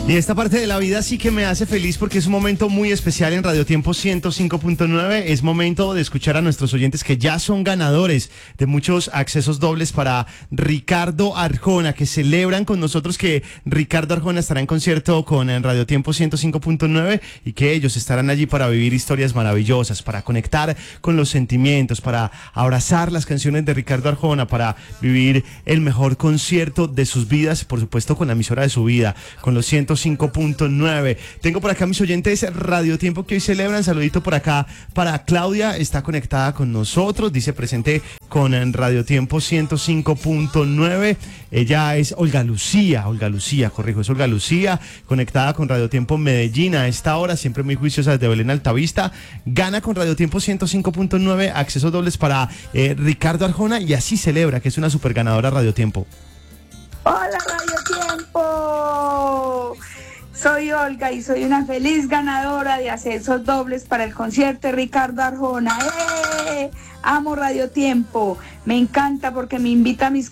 Y esta parte de la vida sí que me hace feliz porque es un momento muy especial en Radio Tiempo 105.9. Es momento de escuchar a nuestros oyentes que ya son ganadores de muchos accesos dobles para Ricardo Arjona, que celebran con nosotros que Ricardo Arjona estará en concierto con Radio Tiempo 105.9 y que ellos estarán allí para vivir historias maravillosas, para conectar con los sentimientos, para abrazar las canciones de Ricardo Arjona, para vivir el mejor concierto de sus vidas, por supuesto con la emisora de su vida, con los 105.9. Tengo por acá mis oyentes Radio Tiempo que hoy celebran. Saludito por acá para Claudia, está conectada con nosotros, dice presente con Radio Tiempo 105.9. Ella es Olga Lucía, corrijo, es Olga Lucía, conectada con Radio Tiempo Medellín a esta hora, siempre muy juiciosa desde Belén Altavista. Gana con Radio Tiempo 105.9 accesos dobles para Ricardo Arjona y así celebra que es una super ganadora Radio Tiempo. Hola Radio Tiempo, soy Olga y soy una feliz ganadora de accesos dobles para el concierto de Ricardo Arjona. ¡Eh! Amo Radio Tiempo, me encanta porque me invita a mis